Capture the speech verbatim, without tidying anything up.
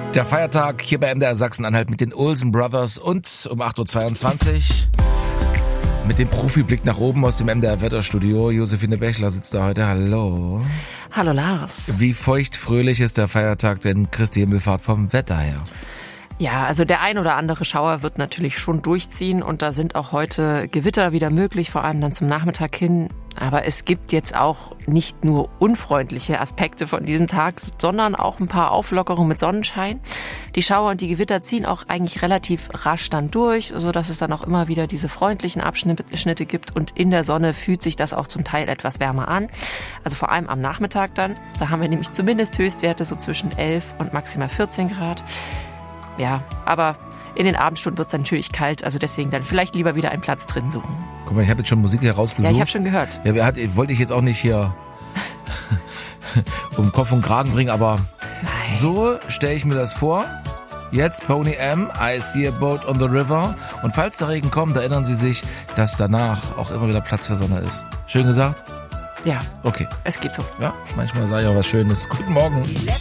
Der Feiertag hier bei M D R Sachsen-Anhalt mit den Olsen Brothers und um acht Uhr zweiundzwanzig mit dem Profiblick nach oben aus dem M D R Wetterstudio. Josephine Bechler sitzt da heute. Hallo. Hallo Lars. Wie feuchtfröhlich ist der Feiertag denn, Christi Himmelfahrt, vom Wetter her? Ja, also der ein oder andere Schauer wird natürlich schon durchziehen und da sind auch heute Gewitter wieder möglich, vor allem dann zum Nachmittag hin. Aber es gibt jetzt auch nicht nur unfreundliche Aspekte von diesem Tag, sondern auch ein paar Auflockerungen mit Sonnenschein. Die Schauer und die Gewitter ziehen auch eigentlich relativ rasch dann durch, sodass es dann auch immer wieder diese freundlichen Abschnitte gibt und in der Sonne fühlt sich das auch zum Teil etwas wärmer an. Also vor allem am Nachmittag dann. Da haben wir nämlich zumindest Höchstwerte so zwischen elf und maximal vierzehn Grad. Ja, aber in den Abendstunden wird es dann natürlich kalt, also deswegen dann vielleicht lieber wieder einen Platz drin suchen. Guck mal, ich habe jetzt schon Musik herausgesucht. Ja, ich habe schon gehört. Ja, hat, wollte ich jetzt auch nicht hier um Kopf und Kragen bringen, aber Nein. So stelle ich mir das vor. Jetzt Boney M, I See a Boat on the River. Und falls der Regen kommt, erinnern Sie sich, dass danach auch immer wieder Platz für Sonne ist. Schön gesagt? Ja. Okay. Es geht so. Ja, manchmal sage ich auch was Schönes. Guten Morgen.